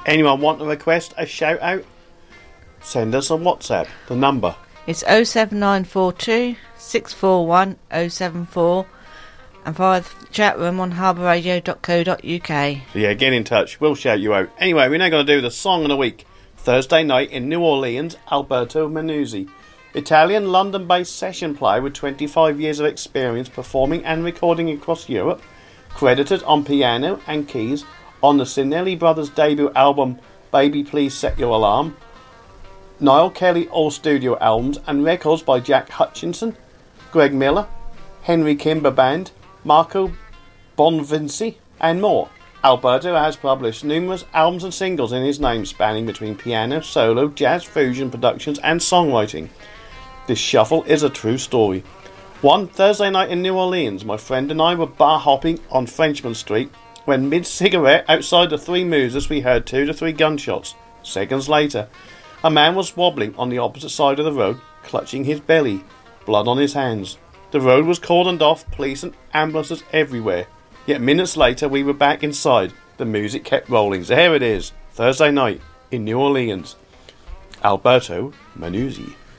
Anyone want to request a shout out? Send us a WhatsApp. The number. It's 07942 641 074 and via the chat room on harbourradio.co.uk. Yeah, get in touch. We'll shout you out. Anyway, we're now going to do the Song of the Week. Thursday night in New Orleans, Alberto Manuzzi. Italian, London-based session player with 25 years of experience performing and recording across Europe. Credited on piano and keys on the Sinelli Brothers' debut album, Baby Please Set Your Alarm. Niall Kelly all-studio albums and records by Jack Hutchinson, Greg Miller, Henry Kimber Band, Marco Bonvinci, and more. Alberto has published numerous albums and singles in his name, spanning between piano, solo, jazz, fusion productions and songwriting. This shuffle is a true story. One Thursday night in New Orleans, my friend and I were bar hopping on Frenchman Street when mid-cigarette outside the Three Muses we heard 2 to 3 gunshots. Seconds later, a man was wobbling on the opposite side of the road, clutching his belly, blood on his hands. The road was cordoned off, police and ambulances everywhere. Yet minutes later we were back inside. The music kept rolling. So here it is, Thursday night in New Orleans. Alberto Manuzzi.